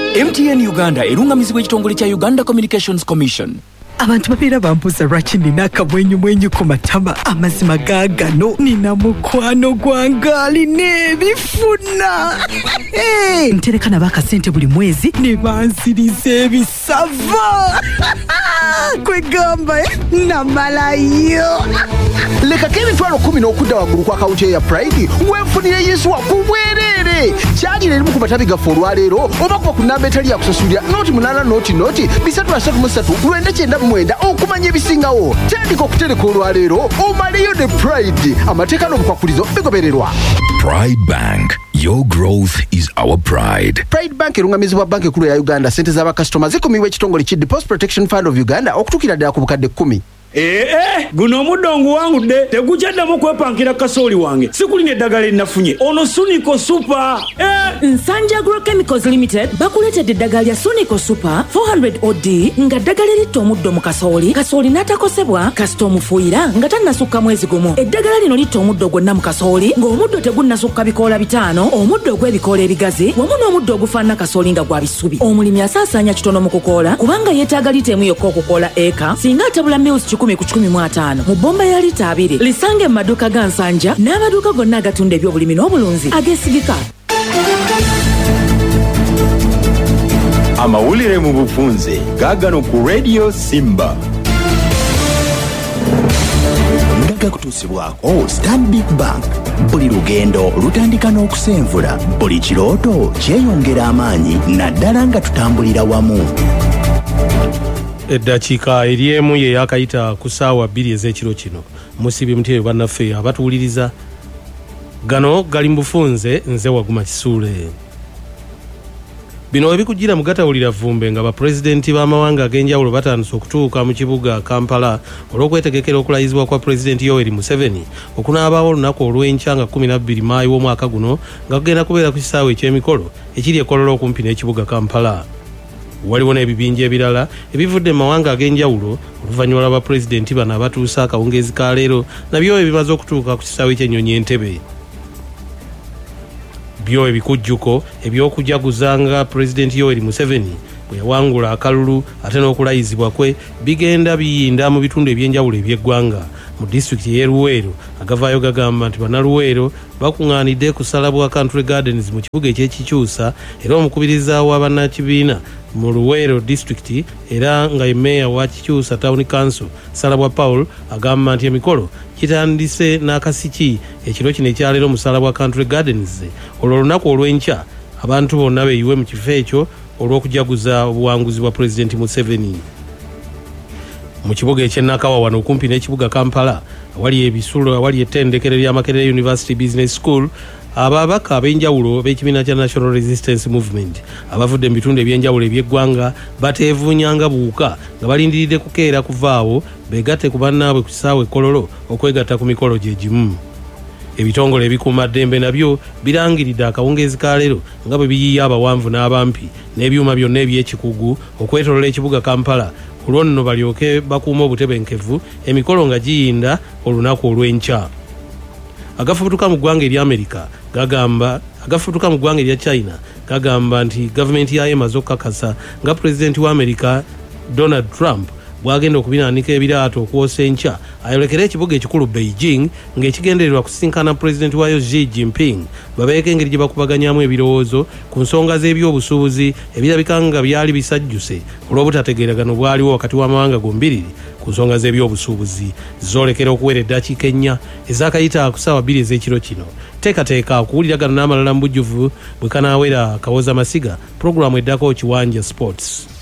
MTN Uganda erungamizibwa ekitongole kya Uganda Communications Commission. Abantu babeera bambuuza lwaki nina akamwenyumwenyu ku matama. Amazima gaagano nina mukwano gwange n'ebifuna. Ntereka nabo akasente buli mwezi ne bansiriza ebisava. Kwegamba namalayo. Lekako emitwalo 10 n'okudda waggulu kwa akawunti ya Pride weefunire Yesu wakubwerere. Kyalira erimu ku matabi gaffe olwaleero oba kuba ku nnamba etali yakusasulira noti 8 noti 333 999 okumanya ebisingawo. Tandika okutereka olwaleero omaleyo ne Pride. Amateeka n'obukwakulizo bigobererwa. Pride Bank. Your growth is our pride. Pride Bank erungamizibwa banka ekkulu ya Uganda. Sente z'abakasitoma zikumibwa ekitongole ki Deposit Protection Fund of Uganda okutuukira ddala ku bukadde 10. Guno omudongo wangu de tegukyaddamu kwepankira kasooli wange. Sikulina eddagala linnafunye ono Sunico Super. Nsanja Agrochemicals Limited bakuleetedde eddagala lya Sunico Super 400 OD nga ddagala eritta omuddo mu kasooli n'atakosebwa kasita omufuuyira nga tannasukka mwezi gumu. Eddagala lino litta omuddo gwonna mu kasooli ng'omuddo tegunnasukka bikoola 5, omuddo ogw'ebikoola ebigazi wamu n'omuddo ogufaanana kasooli nga gwa bisubi. Omulimi asaasaanya kitono mu kukoola kubanga yeetaaga lita emu yokka okukoola eka singa atabula mills 10 ku 15 mu bomba ya lita 2. Lisange mu maduuka ga Nsanja n'amaduuka gonna agatunda ebyobulimi n'obulunzi ageesigika. Amawulire mu bufunze gaagano ku Radio Simba. Ndaga kutuusibwako Stanbic Bank. Buli lugendo lutandika n'okusenvula, buli kirooto kyeyongera amaanyi naddala nga tutambulira wamu. Eddakiika eriemu ye yakayita ku ssaawa 2 ez'ekiro kino. Musibi mutye bannaffe abatuwuliriza. Gano gali mu bufunze nze Waguma Kisuule. Bino ebikujjira mu gatawulira vumbe nga bapulezidenti b'amawanga ag'enjawulo batandise okutuuka mu kibuga Kampala olw'okwetegekera okulayizibwa kwa Pulezidenti Yoweri Museveni okunaabaawo olunaku olw'enkya nga 12 Maayi w'omwaka guno nga kugenda kubeera ku kisaawe eky'emikolo ekiri ekololo okumpi n'ekibuga Kampala. Waliwo n'ebibinja ebirala ebivudde mu mawanga ag'enjawulo oluvannyuma lwa bapulezidenti bano abatuusa akawungeezi ka leero nabyo ebimaze okutuuka ku kisaawe ky'ennyonyi Entebbe. Byo ebikujjuko eby'okujaguza nga Pulezidenti Yoweri Museveni bwe yawangula akalulu ate n'okulayizibwa kwe bigenda biyinda mu bitundu eby'enjawulo eby'eggwanga. Mu disitulikiti y'e Luweero agavaayo gagamba nti bannaluweero bakuŋŋaanidde ku Salabwa Country Gardens mu kibuga eky'Ekikyusa era omukubiriza wa bannakibiina mu Luweero disitulikiti era nga ye meeya wa Kikyusa Town Council Salabwa Paul agamba nti emikolo kitandise n'akasiki ekiro kino ekyaleero mu Salabwa Country Gardens olwo olunaku olw'enkya abantu bonna beeyiwe mu kifo ekyo olw'okujaguza obuwanguzi bwa Pulezidenti Museveni. Mu kibuga eky'Nakawa wano okumpi n'ekibuga Kampala awali ebisulo awali ettendekero lya Makerere University Business School ababaka ab'enjawulo b'ekibiina kya National Resistance Movement abavudde mu bitundu eby'enjawulo eby'eggwanga bateevuunyanga buuka nga balindiridde kukeera kuvaawo beegatte ku bannaabwe ku kisaawe Kololo okwegatta ku mikolo gye gimu. Ebitongole ebikuuma ddembe nabyo birangiridde akawungeezi ka leero nga bwe biyiiya abawanvu n'abampi n'ebyuma byonna eby'ekikugu okwetoolola ekibuga Kampala olwo nno balyoke bakuuma obutebenkevu emikolo nga giyinda olunaku olw'enkya. Agafubutuka mu ggwanga erya Amerika agafubutuka mu ggwanga erya China gagamba nti gavumenti yayo emaze okukakasa nga Pulezidenti wa Amerika Donald Trump bwagenda okubinaanika ebiraato okwosa enkya ayolekera ekibuga ekikulu Beijing ng'ekigendererwa kusinkana Pulezidenti waayo Xi Jinping babeeko engeri gye bakubaganyamu ebirowoozo ku nsonga z'ebyobusuubuzi ebirabika nga byali bisajjuse olw'obutategeeragano bwaliwo wakati w'amawanga gombiriri ku nsonga z'ebyobusuubuzi zoolekera okuwera eddakiika 4 ez'akayita ku ssaawa 2 ez'ekiro kino. Teekateeka okuwuliragana n'amalala mu bujjuvu bwe kanaawera Kawoza Masiga, pulogulaamu eddako Kiwanja Sports.